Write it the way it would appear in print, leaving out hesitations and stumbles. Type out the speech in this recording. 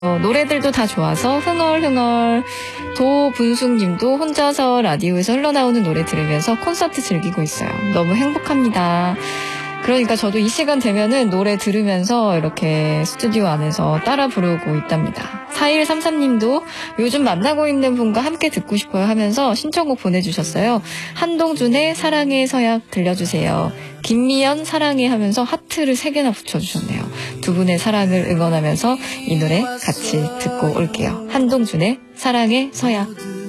노래들도 다 좋아서 흥얼흥얼. 도분숙님도 혼자서 라디오에서 흘러나오는 노래 들으면서 콘서트 즐기고 있어요. 너무 행복합니다. 그러니까 저도 이 시간 되면은 노래 들으면서 이렇게 스튜디오 안에서 따라 부르고 있답니다. 4133님도 요즘 만나고 있는 분과 함께 듣고 싶어요 하면서 신청곡 보내주셨어요. 한동준의 사랑의 서약 들려주세요. 김미연 사랑해 하면서 하트를 3개나 붙여주셨네요. 두 분의 사랑을 응원하면서 이 노래 같이 듣고 올게요. 한동준의 사랑의 서약.